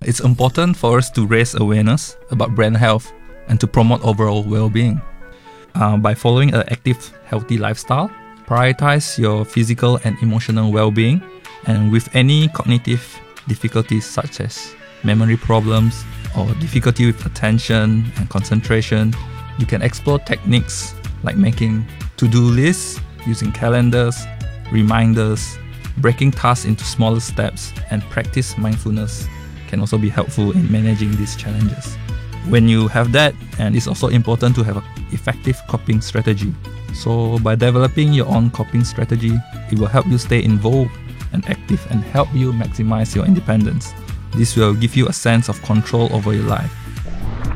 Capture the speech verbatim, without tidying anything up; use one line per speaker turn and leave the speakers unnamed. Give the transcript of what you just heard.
It's important for us to raise awareness about brain health and to promote overall well-being. Uh, by following an active, healthy lifestyle, prioritize your physical and emotional well-being, and with any cognitive difficulties such as memory problems or difficulty with attention and concentration, you can explore techniques like making to-do lists, using calendars, reminders, breaking tasks into smaller steps, and practice mindfulness can also be helpful in managing these challenges. When you have that, and it's also important to have an effective coping strategy. So by developing your own coping strategy, it will help you stay involved and active and help you maximize your independence. This will give you a sense of control over your life.